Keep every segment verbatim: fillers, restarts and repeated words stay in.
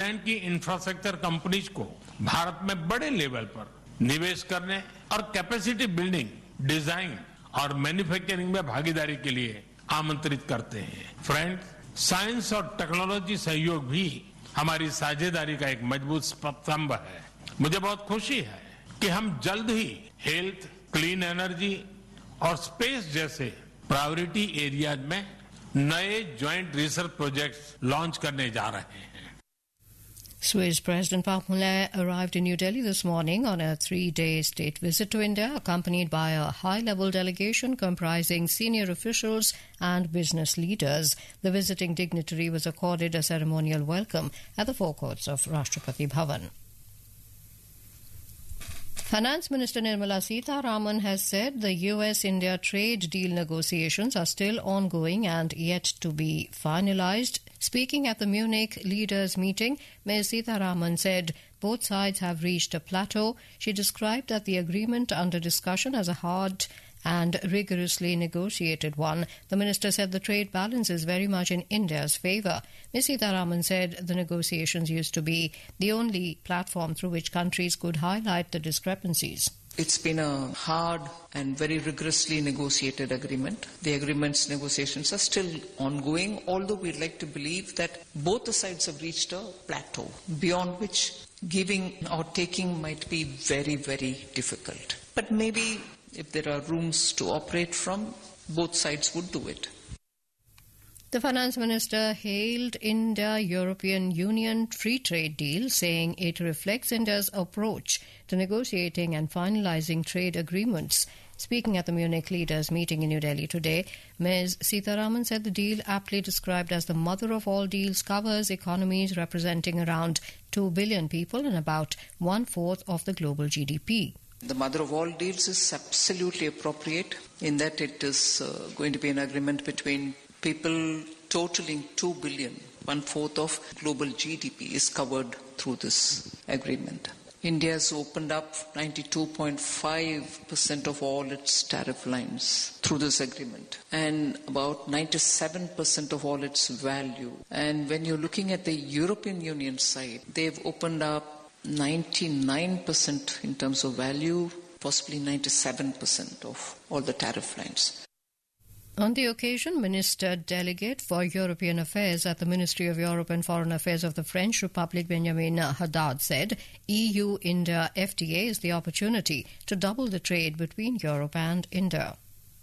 Thailand की infrastructure companies को भारत में बड़े लेवल पर निवेश करने और कैपेसिटी बिल्डिंग, डिजाइन और मैन्युफैक्चरिंग में भागीदारी के लिए आमंत्रित करते हैं। फ्रेंड्स, साइंस और टेक्नोलॉजी सहयोग भी हमारी साझेदारी का एक मजबूत स्तंभ है। मुझे बहुत खुशी है कि हम जल्द ही हेल्थ, क्लीन एनर्जी और स्पेस जैसे प्रायोरिटी एरियाज में नए ज्वाइंट रिसर्च प्रोजेक्ट्स लॉन्च करने जा रहे हैं। Swiss President Park Geun-hye arrived in New Delhi this morning on a three-day state visit to India, accompanied by a high-level delegation comprising senior officials and business leaders. The visiting dignitary was accorded a ceremonial welcome at the forecourts of Rashtrapati Bhavan. Finance Minister Nirmala Sitharaman has said the U S India trade deal negotiations are still ongoing and yet to be finalized. Speaking at the Munich leaders' meeting, Miz Sitharaman said both sides have reached a plateau. She described that the agreement under discussion as a hard and rigorously negotiated one. The minister said the trade balance is very much in India's favour. Miz Sitharaman said the negotiations used to be the only platform through which countries could highlight the discrepancies. It's been a hard and very rigorously negotiated agreement. The agreement's negotiations are still ongoing, although we'd like to believe that both the sides have reached a plateau, beyond which giving or taking might be very, very difficult. But maybe if there are rooms to operate from, both sides would do it. The finance minister hailed India-European Union free trade deal, saying it reflects India's approach to negotiating and finalizing trade agreements. Speaking at the Munich leaders' meeting in New Delhi today, Miz Sitharaman said the deal, aptly described as the mother of all deals, covers economies representing around two billion people and about one-fourth of the global G D P. The mother of all deals is absolutely appropriate in that it is uh, going to be an agreement between people totaling two billion. One-fourth of global G D P is covered through this agreement. India has opened up ninety-two point five percent of all its tariff lines through this agreement and about ninety-seven percent of all its value. And when you're looking at the European Union side, they've opened up ninety-nine percent in terms of value, possibly ninety-seven percent of all the tariff lines. On the occasion, Minister Delegate for European Affairs at the Ministry of Europe and Foreign Affairs of the French Republic, Benjamin Haddad, said E U-India F T A is the opportunity to double the trade between Europe and India.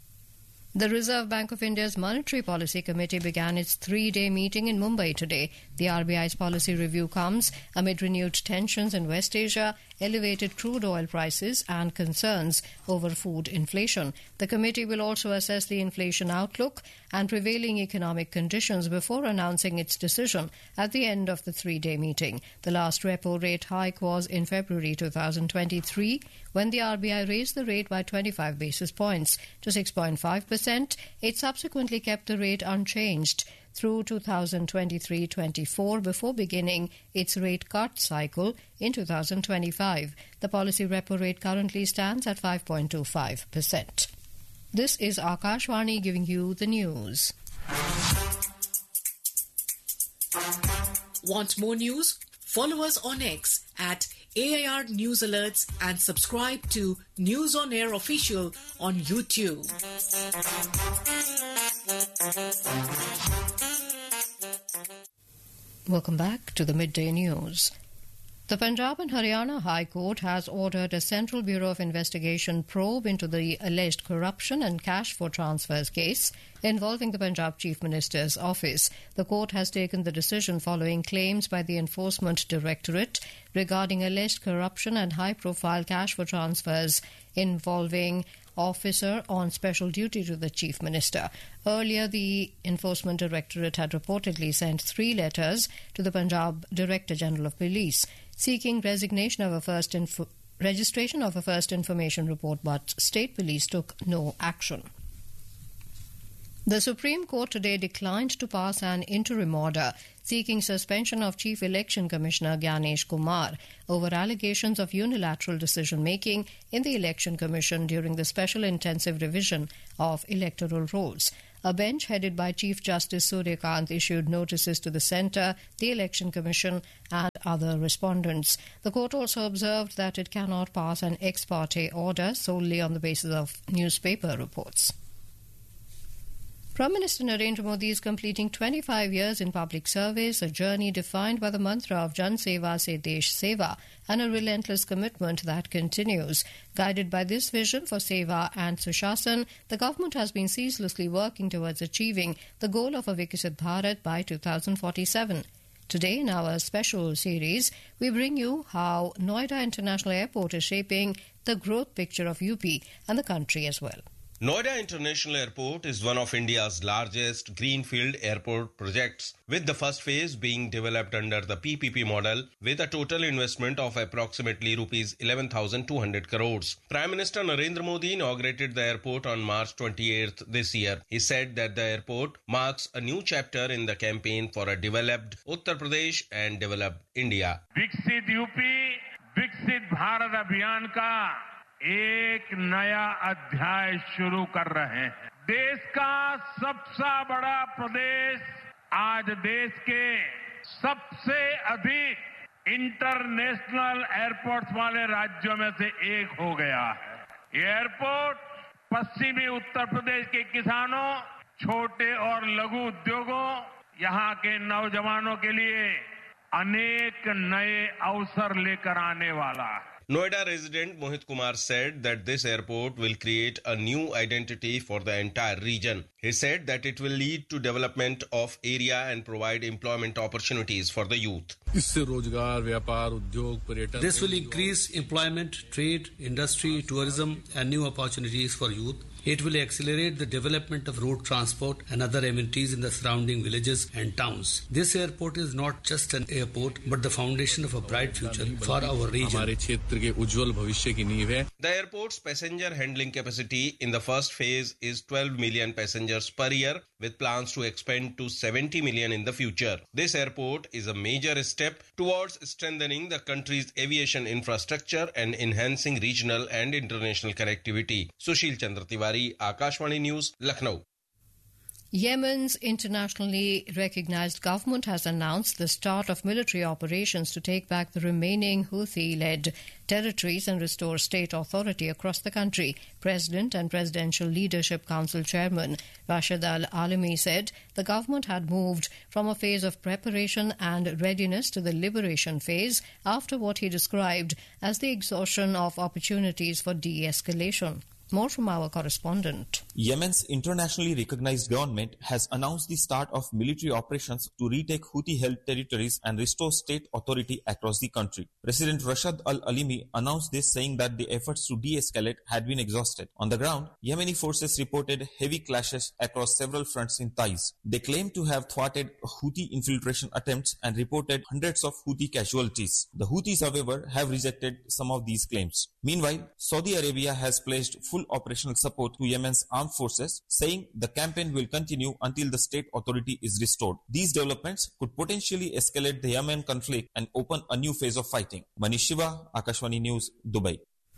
The Reserve Bank of India's Monetary Policy Committee began its three-day meeting in Mumbai today. The R B I's policy review comes amid renewed tensions in West Asia, elevated crude oil prices and concerns over food inflation. The committee will also assess the inflation outlook and prevailing economic conditions before announcing its decision at the end of the three-day meeting. The last repo rate hike was in February twenty twenty-three, when the R B I raised the rate by twenty-five basis points to six point five percent. It subsequently kept the rate unchanged through two thousand twenty-three twenty-four before beginning its rate cut cycle in two thousand twenty-five. The policy repo rate currently stands at five point two five percent. This is Akashvani giving you the news. Want more news? Follow us on X at A I R News Alerts and subscribe to News on Air Official on YouTube. Welcome back to the Midday News. The Punjab and Haryana High Court has ordered a Central Bureau of Investigation probe into the alleged corruption and cash for transfers case involving the Punjab Chief Minister's office. The court has taken the decision following claims by the Enforcement Directorate regarding alleged corruption and high-profile cash for transfers involving officer on special duty to the Chief Minister. Earlier, the Enforcement Directorate had reportedly sent three letters to the Punjab Director General of Police seeking resignation of a first info- registration of a first information report, but state police took no action. The Supreme Court today declined to pass an interim order seeking suspension of Chief Election Commissioner Gyanesh Kumar over allegations of unilateral decision-making in the Election Commission during the special intensive revision of electoral rolls. A bench headed by Chief Justice Suryakant issued notices to the Centre, the Election Commission and other respondents. The court also observed that it cannot pass an ex parte order solely on the basis of newspaper reports. Prime Minister Narendra Modi is completing twenty-five years in public service, a journey defined by the mantra of Jan Seva Se Desh Seva and a relentless commitment that continues. Guided by this vision for Seva and Sushasan, the government has been ceaselessly working towards achieving the goal of a Viksit Bharat by two thousand forty-seven. Today, in our special series, we bring you how Noida International Airport is shaping the growth picture of U P and the country as well. Noida International Airport is one of India's largest greenfield airport projects, with the first phase being developed under the P P P model with a total investment of approximately rupees eleven thousand two hundred crores. Prime Minister Narendra Modi inaugurated the airport on March twenty-eighth this year. He said that the airport marks a new chapter in the campaign for a developed Uttar Pradesh and developed India. विकसित UP, विकसित भारत अभियान का एक नया अध्याय शुरू कर रहे हैं। देश का सबसे बड़ा प्रदेश आज देश के सबसे अधिक इंटरनेशनल एयरपोर्ट्स वाले राज्यों में से एक हो गया है। ये एयरपोर्ट पश्चिमी उत्तर प्रदेश के किसानों, छोटे और लघु उद्योगों, यहाँ के नौजवानों के लिए अनेक नए अवसर लेकर आने वाला है। Noida resident Mohit Kumar said that this airport will create a new identity for the entire region. He said that it will lead to development of area and provide employment opportunities for the youth. इससे रोजगार, व्यापार, उद्योग, पर्यटन. This will increase employment, trade, industry, tourism and new opportunities for youth. It will accelerate the development of road transport and other amenities in the surrounding villages and towns. This airport is not just an airport, but the foundation of a bright future for our region. हमारे क्षेत्र के उज्जवल भविष्य की नींव है. The airport's passenger handling capacity in the first phase is twelve million passengers per year, with plans to expand to seventy million in the future. This airport is a major step towards strengthening the country's aviation infrastructure and enhancing regional and international connectivity. Sushil Chandra Tiwari, Akashvani News, Lucknow. Yemen's internationally recognized government has announced the start of military operations to take back the remaining Houthi-led territories and restore state authority across the country. President and Presidential Leadership Council Chairman Rashid Al Alami said the government had moved from a phase of preparation and readiness to the liberation phase after what he described as the exhaustion of opportunities for de-escalation. More from our correspondent. Yemen's internationally recognized government has announced the start of military operations to retake Houthi-held territories and restore state authority across the country. President Rashid Al Alimi announced this, saying that the efforts to de-escalate had been exhausted. On the ground, Yemeni forces reported heavy clashes across several fronts in Taiz. They claimed to have thwarted Houthi infiltration attempts and reported hundreds of Houthi casualties. The Houthis, however, have rejected some of these claims. Meanwhile, Saudi Arabia has pledged full operational support to Yemen's armed forces, saying the campaign will continue until the state authority is restored. These developments could potentially escalate the Yemen conflict and open a new phase of fighting. Manish Shiva, Akashvani News, Dubai.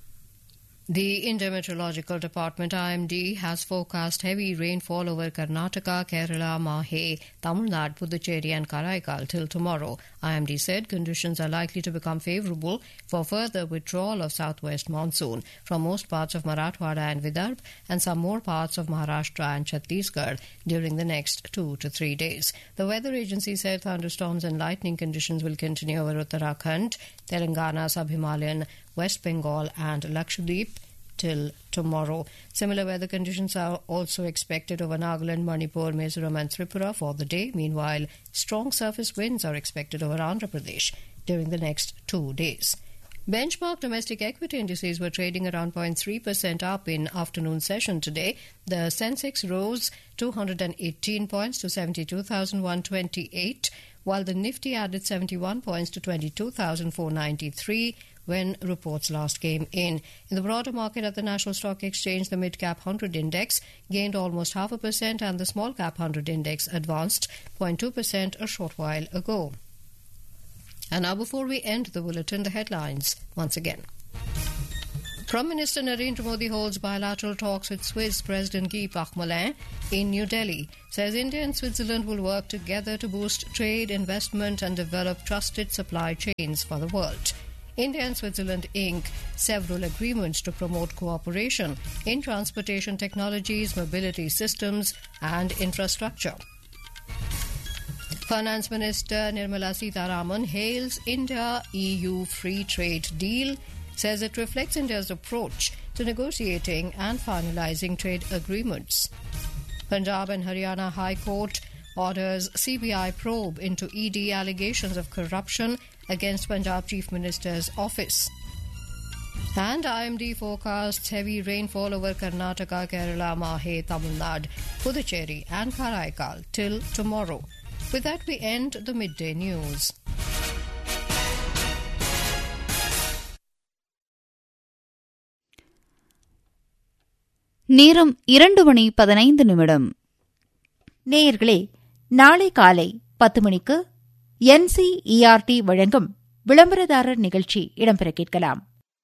The Indian Meteorological Department I M D has forecast heavy rainfall over Karnataka, Kerala, Mahe, Tamil Nadu, Puducherry and Karaikal till tomorrow. I M D said conditions are likely to become favourable for further withdrawal of southwest monsoon from most parts of Marathwada and Vidarbha and some more parts of Maharashtra and Chhattisgarh during the next two to three days. The weather agency said thunderstorms and lightning conditions will continue over Uttarakhand, Telangana, Sub-Himalayan, West Bengal and Lakshadweep till tomorrow. Similar weather conditions are also expected over Nagaland, Manipur, Mizoram and Tripura for the day. Meanwhile, strong surface winds are expected over Andhra Pradesh during the next two days. Benchmark domestic equity indices were trading around zero point three percent up in afternoon session today. The Sensex rose two hundred eighteen points to seventy-two thousand one hundred twenty-eight, while the Nifty added seventy-one points to twenty-two thousand four hundred ninety-three when reports last came in. In the broader market at the National Stock Exchange, the mid-cap one hundred index gained almost half a percent and the small-cap one hundred index advanced zero point two percent a short while ago. And now, before we end the bulletin, the headlines once again. Prime Minister Narendra Modi holds bilateral talks with Swiss President Guy Parmelin in New Delhi. Says India and Switzerland will work together to boost trade, investment and develop trusted supply chains for the world. India and Switzerland inked several agreements to promote cooperation in transportation technologies, mobility systems and infrastructure. Finance Minister Nirmala Sitharaman hails India-E U free trade deal, says it reflects India's approach to negotiating and finalizing trade agreements. Punjab and Haryana High Court orders C B I probe into E D allegations of corruption against Punjab Chief Minister's office. And I M D forecasts heavy rainfall over Karnataka, Kerala, Mahe, Tamil Nadu, Puducherry and Karaikal till tomorrow. With that, we end the midday news. நேரம் இரண்டு மணி பதினைந்து நிமிடம். நேயர்களே, நாளை காலை பத்து மணிக்கு NCERT வழங்கும் விளம்பரதாரர் நிகழ்ச்சி இடம்பெற கேட்கலாம்.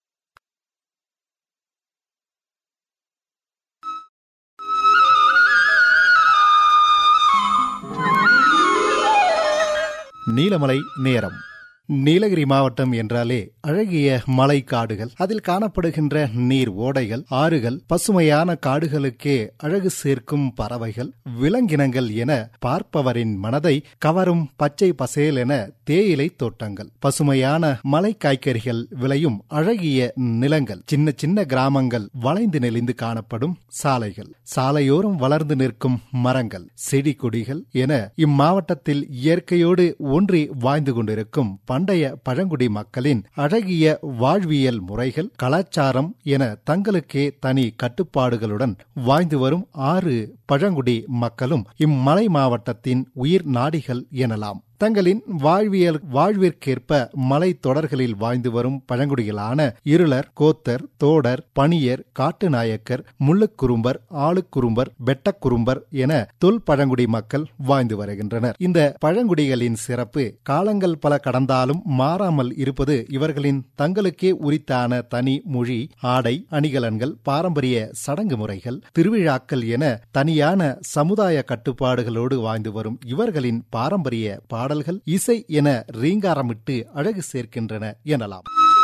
நீலமலை நேரம். நீலகிரி மாவட்டம் என்றாலே அழகிய மலை காடுகள், அதில் காணப்படுகின்ற நீர் ஓடைகள், ஆறுகள், பசுமையான காடுகளுக்கே அழகு சேர்க்கும் பறவைகள், விலங்கினங்கள் என பார்ப்பவரின் மனதை கவரும் பச்சை பசேல் என தேயிலை தோட்டங்கள், பசுமையான மலை காய்கறிகள் விளையும் அழகிய நிலங்கள், சின்ன சின்ன கிராமங்கள், வளைந்து நெளிந்து காணப்படும் சாலைகள், சாலையோரம் வளர்ந்து நிற்கும் மரங்கள், செடி கொடிகள் என இம்மாவட்டத்தில் இயற்கையோடு ஒன்றி வாழ்ந்து கொண்டிருக்கும் பண்டைய பழங்குடி மக்களின் அழகிய வாழ்வியல் முறைகள், கலாச்சாரம் என தங்களுக்கே தனி கட்டுப்பாடுகளுடன் வாழ்ந்து வரும் ஆறு பழங்குடி மக்களும் இம்மலை மாவட்டத்தின் உயிர் நாடிகள் எனலாம். தங்களின் வாழ்வியல் வாழ்விற்கேற்ப மலை தொடர்களில் வாழ்ந்து வரும் பழங்குடிகளான இருளர், கோத்தர், தோடர், பணியர், காட்டுநாயக்கர், முள்ளுக்குறும்பர், ஆளுக்குறும்பர், வெட்டக்குறும்பர் என தொல் பழங்குடி மக்கள் வாழ்ந்து வருகின்றனர். இந்த பழங்குடிகளின் சிறப்பு காலங்கள் பல கடந்தாலும் மாறாமல் இருப்பது இவர்களின் தங்களுக்கே உரித்தான தனி மொழி, ஆடை, அணிகலன்கள், பாரம்பரிய சடங்கு முறைகள், திருவிழாக்கள் என தனியான சமுதாய கட்டுப்பாடுகளோடு வாழ்ந்து வரும் இவர்களின் பாரம்பரிய பாடல்கள், இசை என ரீங்காரமிட்டு அழகு சேர்க்கின்றன எனலாம்.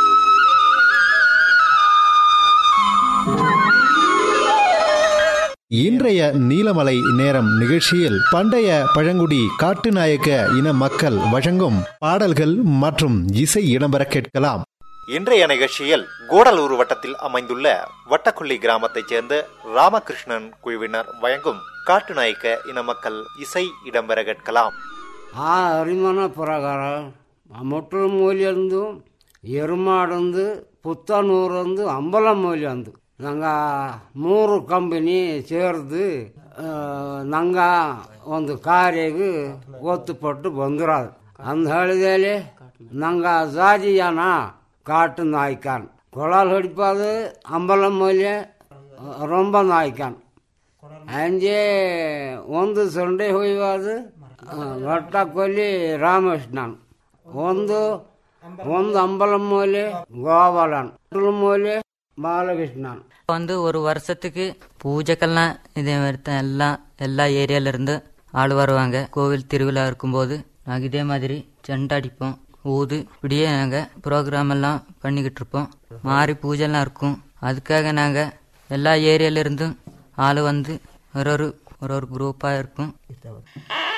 இன்றைய நீலமலை நேரம் நிகழ்ச்சியில் பண்டைய பழங்குடி காட்டுநாயக்க இன மக்கள் வழங்கும் பாடல்கள் மற்றும் இசை இடம்பெற கேட்கலாம். இன்றைய நிகழ்ச்சியில் கூடலூர் வட்டத்தில் அமைந்துள்ள வட்டக்குள்ளி கிராமத்தைச் சேர்ந்த ராமகிருஷ்ணன் குழுவினர் வழங்கும் காட்டுநாயக்க இன மக்கள் இசை இடம்பெற கேட்கலாம். ಆ ಹರಿಮಾನ ಪ್ರಕಾರ ಮೊಟ್ಟಲ ಮೂಲೆ ಅಂದು ಎರುಮಾಡಂದು ಪುತ್ತನೂರಂದು ಅಂಬಲ ಮೂಲೆ ಅಂದು ನಂಗೆ ಮೂರು ಕಂಪನಿ ಸೇರಿದು ನಂಗೆ ಒಂದು ಕಾರ್ಯಗೆ ಒತ್ತುಪಟ್ಟು ಬಂದಿರೋದು ಅಂದು ಹೇಳಿದೇಲಿ ನಂಗೆ ಜಾತಿ ಜನ ಕಾಟು ನಾಯ್ಕಾನ್ ಕೊಳಲ್ ಹೊಡಿಪದು ಅಂಬಲ ಮೂಲೆ ರೊಂಬ ನಾಯ್ಕಾನ್ ಅಂಜೆ ಒಂದು ಸಂಡೆ ಹೋಯ್ವಾದು ವಟ್ಟಕೊಲ್ಲಿ ರಾಮಕೃಷ್ಣನ್, ಒಂದು ಒಂದು அம்பலம் மூலே கோபாலன், மூலே பாலகிருஷ்ணன். வந்து ஒரு வருஷத்துக்கு பூஜைக்கெல்லாம் இதே மாதிரி தான் எல்லாம் எல்லா ஏரியால இருந்து ஆள் வருவாங்க. கோவில் திருவிழா இருக்கும்போது நாங்கள் இதே மாதிரி செண்டை அடிப்போம், ஊது இப்படியே நாங்கள் ப்ரோக்ராம் எல்லாம் பண்ணிக்கிட்டு இருப்போம். மாறி பூஜைலாம் இருக்கும். அதுக்காக நாங்கள் எல்லா ஏரியால இருந்தும் ஆள் வந்து ஒரு ஒரு ஒரு ஒரு குரூப்பாக இருக்கும்.